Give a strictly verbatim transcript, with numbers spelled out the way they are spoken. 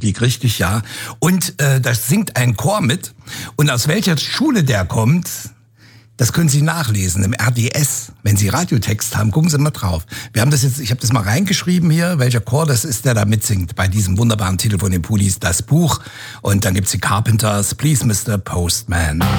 ich lieg richtig, ja. Und äh, da singt ein Chor mit. Und aus welcher Schule der kommt, das können Sie nachlesen im R D S. Wenn Sie Radiotext haben, gucken Sie mal drauf. Wir haben das jetzt, ich habe das mal reingeschrieben hier, welcher Chor das ist, der da mitsingt bei diesem wunderbaren Titel von den Pulis, das Buch. Und dann gibt's die Carpenters, Please Mister Postman.